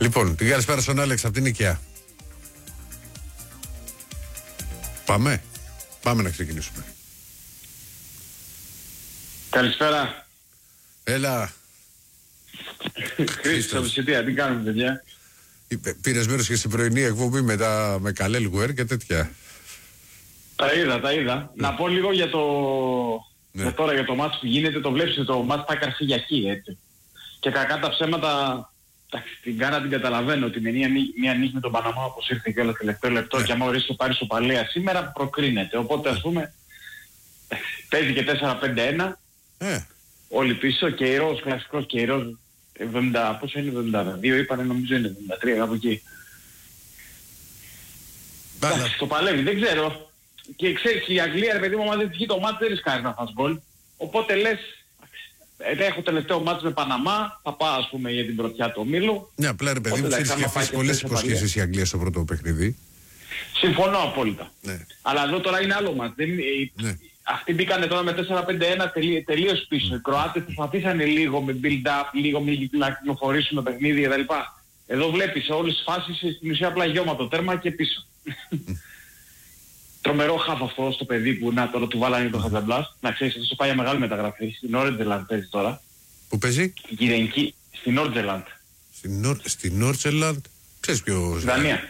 Λοιπόν, την καλησπέρα στον Άλεξ από την Οικιά. Πάμε να ξεκινήσουμε. Καλησπέρα. Έλα. Χρήστος από Σιτία, τι κάνουμε παιδιά? Πήρες μέρος και στην πρωινή εκπομπή με Καλέλγουερ και τέτοια. Τα είδα. Να πω λίγο για για τώρα για το μάτς που γίνεται. Το βλέπεις, το μάτς θα καρφεί για εκεί, έτσι. Και κακά τα ψέματα, την κάνα την καταλαβαίνω ότι με μία νύχη με τον Παναμά όπως ήρθε και όλο τελευταίο λεπτό και άμα ορίσει το πάρει σοπαλία σήμερα προκρίνεται. Οπότε ας πούμε παίζει και 4-5-1. Όλοι πίσω, Κεϊρός, κλασικός Κεϊρός, 70, πόσο είναι 72 είπανε, νομίζω είναι 73 κάπου εκεί. Εντάξει, το παλεύει, δεν ξέρω. Και ξέρεις, η Αγγλία ρε παιδί μου, άμα δεν τυχεί το μάτς δεν ρισκάρει να φας γκολ. Οπότε λες, έχω τελευταίο μάτς με Παναμά, θα πάω ας πούμε για την πρωτιά του ομίλου. Ναι, απλά ρε παιδί μου, ξέρεις και αφήσει πολλές υποσχέσεις η Αγγλία στο πρώτο παιχνίδι. Συμφωνώ απόλυτα. Ναι. Αλλά εδώ τώρα είναι άλλο μάτς. Ναι. Αυτοί μπήκανε τώρα με 4-5-1 τελείως πίσω. Οι Κροάτες προσπαθήσανε λίγο με build-up, λίγο να κυκλοφορήσουν το παιχνίδι κτλ. Εδώ βλέπεις σε όλες τις φάσεις στην ουσία απλά γιώμα το τέρμα και πίσω. Τρομερό χαφ αυτό στο παιδί που τώρα του βάλανε το Χατζαμπλάς. Να ξέρεις, αυτό πάει για μεγάλη μεταγραφή. Στην Όρτζελαντ παίζει τώρα. Πού παίζει? Στην Όρτζελαντ. Στην Όρτζελαντ. Ξέρεις ποιο... Δανία.